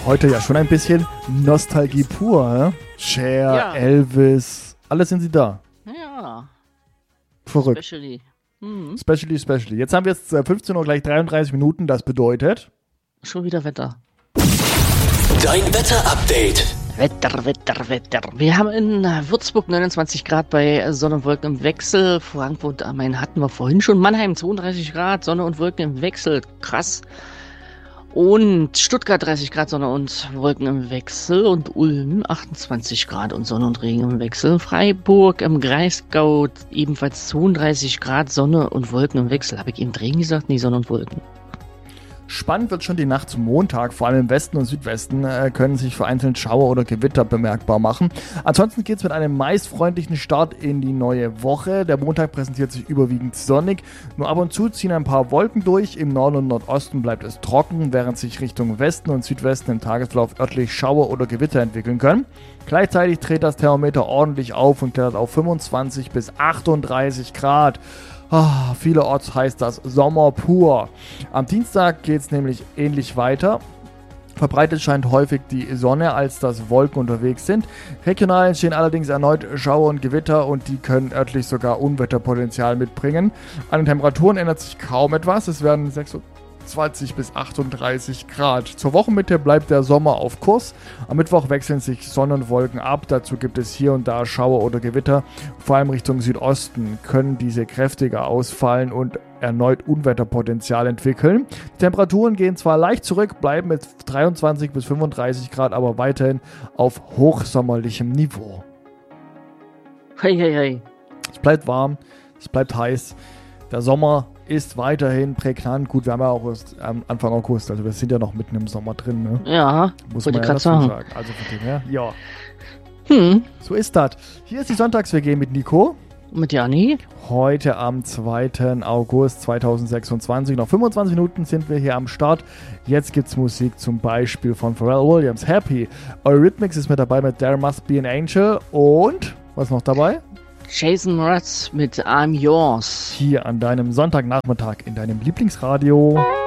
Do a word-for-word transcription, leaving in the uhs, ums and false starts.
Heute ja schon ein bisschen Nostalgie pur, hä? Cher, Ja. Elvis, alle sind sie da. Ja. Verrückt. Especially. Mhm. Specially, specially. Jetzt haben wir jetzt äh, fünfzehn Uhr gleich dreiunddreißig Minuten, das bedeutet... Schon wieder Wetter. Dein Wetter-Update. Wetter, Wetter, Wetter. Wir haben in Würzburg neunundzwanzig Grad bei Sonne und Wolken im Wechsel. Frankfurt am Main hatten wir vorhin schon. Mannheim zweiunddreißig Grad, Sonne und Wolken im Wechsel. Krass. Und Stuttgart dreißig Grad, Sonne und Wolken im Wechsel. Und Ulm achtundzwanzig Grad und Sonne und Regen im Wechsel. Freiburg im Breisgau ebenfalls zweiunddreißig Grad, Sonne und Wolken im Wechsel. Habe ich eben Regen gesagt? Nee, Sonne und Wolken. Spannend wird schon die Nacht zum Montag, vor allem im Westen und Südwesten äh, können sich vereinzelt Schauer oder Gewitter bemerkbar machen. Ansonsten geht es mit einem meist freundlichen Start in die neue Woche. Der Montag präsentiert sich überwiegend sonnig, nur ab und zu ziehen ein paar Wolken durch. Im Norden und Nordosten bleibt es trocken, während sich Richtung Westen und Südwesten im Tagesverlauf örtlich Schauer oder Gewitter entwickeln können. Gleichzeitig dreht das Thermometer ordentlich auf und klettert auf fünfundzwanzig bis achtunddreißig Grad. Ah, vielerorts heißt das Sommer pur. Am Dienstag geht es nämlich ähnlich weiter. Verbreitet scheint häufig die Sonne, als dass Wolken unterwegs sind. Regional entstehen allerdings erneut Schauer und Gewitter und die können örtlich sogar Unwetterpotenzial mitbringen. An den Temperaturen ändert sich kaum etwas. Es werden sechsundzwanzig bis achtunddreißig Grad. Zur Wochenmitte bleibt der Sommer auf Kurs. Am Mittwoch wechseln sich Sonne und Wolken ab. Dazu gibt es hier und da Schauer oder Gewitter. Vor allem Richtung Südosten können diese kräftiger ausfallen und erneut Unwetterpotenzial entwickeln. Die Temperaturen gehen zwar leicht zurück, bleiben mit dreiundzwanzig bis fünfunddreißig Grad, aber weiterhin auf hochsommerlichem Niveau. Hey, hey, hey. Es bleibt warm, es bleibt heiß. Der Sommer ist weiterhin prägnant. Gut, wir haben ja auch erst ähm, Anfang August, also wir sind ja noch mitten im Sommer drin, ne? Ja, Muss wollte man ich ja gerade dazu sagen. sagen. Also von dem her, ja. Hm, So ist das. Hier ist die Sonntags-W G mit Nico. mit Jani. Heute am zweiten August zweitausendsechsundzwanzig. Noch fünfundzwanzig Minuten sind wir hier am Start. Jetzt gibt's Musik zum Beispiel von Pharrell Williams. Happy. Eurythmics ist mit dabei mit There Must Be an Angel. Und, was noch dabei? Jason Mraz mit I'm Yours. Hier an deinem Sonntagnachmittag in deinem Lieblingsradio.